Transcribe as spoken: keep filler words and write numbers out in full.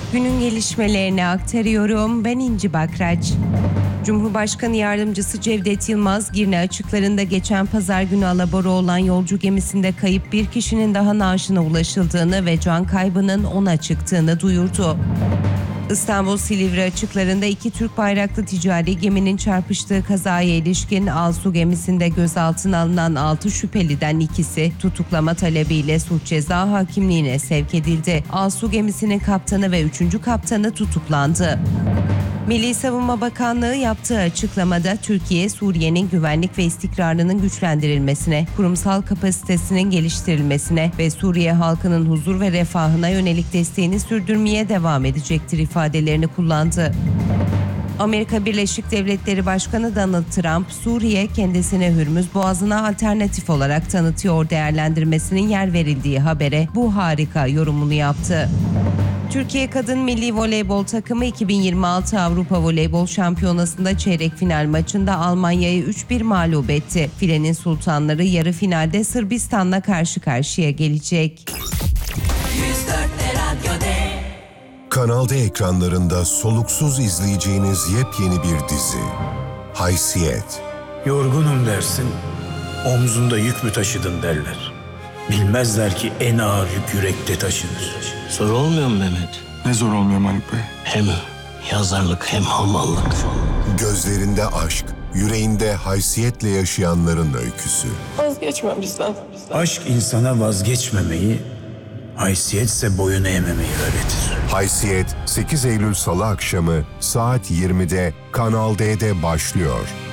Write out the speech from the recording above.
Günün gelişmelerini aktarıyorum. Ben İnci Bakraç. Cumhurbaşkanı Yardımcısı Cevdet Yılmaz, Girne açıklarında geçen pazar günü alabora olan yolcu gemisinde kayıp bir kişinin daha naaşına ulaşıldığını ve can kaybının ona çıktığını duyurdu. İstanbul Silivri açıklarında iki Türk bayraklı ticari geminin çarpıştığı kazaya ilişkin Alsu gemisinde gözaltına alınan altı şüpheliden ikisi tutuklama talebiyle suç ceza hakimliğine sevk edildi. Alsu gemisinin kaptanı ve üçüncü kaptanı tutuklandı. Milli Savunma Bakanlığı yaptığı açıklamada Türkiye, Suriye'nin güvenlik ve istikrarının güçlendirilmesine, kurumsal kapasitesinin geliştirilmesine ve Suriye halkının huzur ve refahına yönelik desteğini sürdürmeye devam edecektir ifadelerini kullandı. Amerika Birleşik Devletleri Başkanı Donald Trump, Suriye kendisine Hürmüz Boğazı'na alternatif olarak tanıtıyor değerlendirmesinin yer verildiği habere bu harika yorumunu yaptı. Türkiye Kadın Milli Voleybol takımı iki bin yirmi altı Avrupa Voleybol Şampiyonası'nda çeyrek final maçında Almanya'yı üç bir mağlup etti. Filenin sultanları yarı finalde Sırbistan'la karşı karşıya gelecek. Kanal D ekranlarında soluksuz izleyeceğiniz yepyeni bir dizi. Haysiyet. Yorgunum dersin, omzunda yük mü taşıdın derler. Bilmezler ki en ağır yük yürekte taşınır. Zor olmuyor mu Mehmet? Ne zor olmuyor Haluk Bey? Hem yazarlık hem hamallık. Gözlerinde aşk, yüreğinde haysiyetle yaşayanların öyküsü. Vazgeçmem bizden. Aşk insana vazgeçmemeyi, haysiyetse boyun eğmemeyi öğretir. Haysiyet sekiz Eylül Salı akşamı saat yirmide Kanal D'de başlıyor.